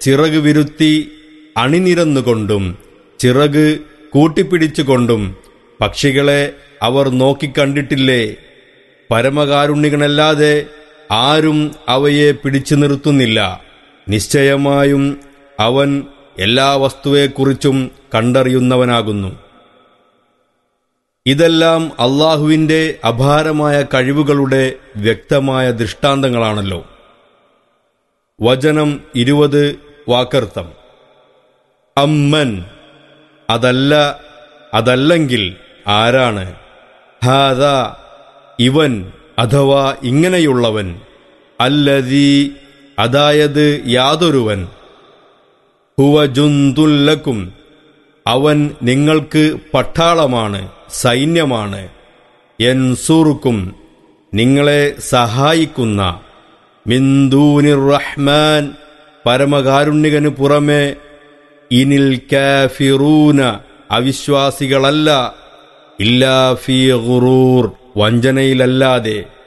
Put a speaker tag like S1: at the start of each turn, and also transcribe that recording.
S1: ചിറക് വിരുത്തി അണിനിരന്നുകൊണ്ടും ചിറക് കൂട്ടിപ്പിടിച്ചുകൊണ്ടും പക്ഷികളെ അവർ നോക്കിക്കണ്ടിട്ടില്ലേ? പരമകാരുണ്യകനല്ലാതെ ആരും അവയെ പിടിച്ചു നിർത്തുന്നില്ല. നിശ്ചയമായും അവൻ എല്ലാ വസ്തുവെക്കുറിച്ചും കണ്ടറിയുന്നവനാകുന്നു. ഇതെല്ലാം അള്ളാഹുവിന്റെ അപാരമായ കഴിവുകളുടെ വ്യക്തമായ ദൃഷ്ടാന്തങ്ങളാണല്ലോ. വചനം 20 വാക്കർത്ഥം. അമ്മൻ, അതല്ല, അതല്ലെങ്കിൽ ആരാണ്, ഹാദാ, ഇവൻ അഥവാ ഇങ്ങനെയുള്ളവൻ, അല്ലദീ, അതായത് യാതൊരുവൻ, ഹുവ ജുന്തുല്ലക്കും, അവൻ നിങ്ങൾക്ക് പട്ടാളമാണ്, സൈന്യമാണ്, യൻസുറുക്കും, നിങ്ങളെ സഹായിക്കുന്ന, മിൻ ദൂനിർ റഹ്മാൻ, പരമകാരുണ്യകന് പുറമെ, ഇനിൽ കാഫിറൂന, അവിശ്വാസികളല്ല, ഇല്ലാ ഫീ ഗുറൂർ, വഞ്ചനയിലല്ലാതെ.